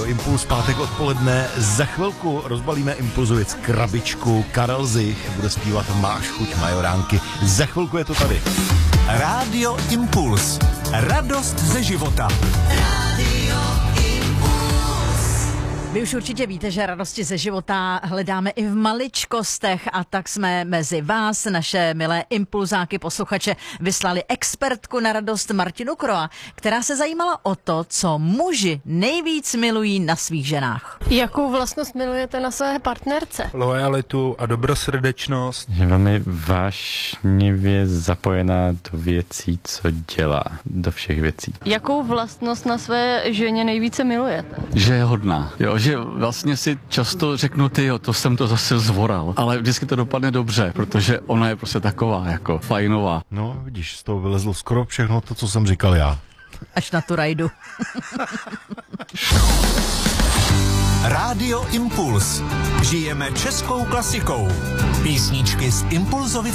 Rádio Impuls, pátek odpoledne. Za chvilku rozbalíme Impulzovic krabičku. Karel Zich bude zpívat Máš chuť majoránky. Za chvilku je to tady. Rádio Impuls. Radost ze života. Vy už určitě víte, že radosti ze života hledáme i v maličkostech, a tak jsme mezi vás, naše milé impulzáky, posluchače, vyslali expertku na radost Martinu Kroa, která se zajímala o to, co muži nejvíc milují na svých ženách. Jakou vlastnost milujete na své partnerce? Lojalitu a dobrosrdečnost. Je velmi vášnivě zapojená do věcí, co dělá, do všech věcí. Jakou vlastnost na své ženě nejvíce milujete? Že je hodná, jo, že vlastně si často řeknu, tyjo, to jsem to zase zvoral, ale vždycky to dopadne dobře, protože ona je prostě taková, jako fajnová. No, vidíš, z toho vylezlo skoro všechno to, co jsem říkal já. Až na tu rajdu. Rádio Impuls. Žijeme českou klasikou. Písničky z Impulzovic